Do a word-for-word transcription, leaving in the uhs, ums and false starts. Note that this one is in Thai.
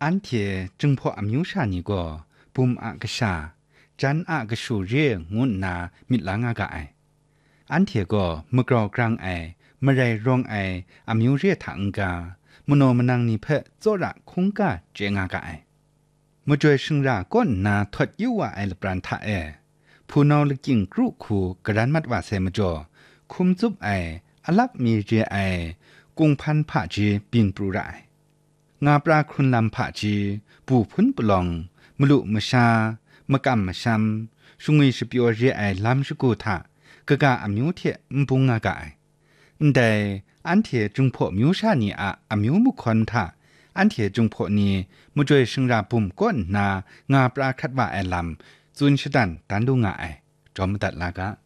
อันเทจึงพออมิวชานี่ก็ปุ่มอากษาจันอากสูเรงุนนามิดลางากะไออันเทก็มกรอกลางไอมะไรรองไออมิวเรียถังกามโนมนังนิเพะโจระคงกาเจงากะไอมจวยชึงราก้นนาทดยุวะไอลปรันทะเอผู้นอลกิงกรุคูกรันมัดว่าเซมจอคุมจุบไออลักมีเจไอกุงพันผะจีปินปรูไร งาปลาครุนลำผาจีปูพุนปลองมลุมชามะกำมะชัมชุงวิสปิโอเรไอลำสกุทะกะกะอมิวเทมปุงงากะไอแต่อันเทจุงพอมิวชานีอะอมิวมุคอนทะอันเทจุงพอนีมุจวยชึงราปุ่มก้นนางาปลาคัดว่าไอลำจุนชดันตันดูงาไอจอมตัดลากะ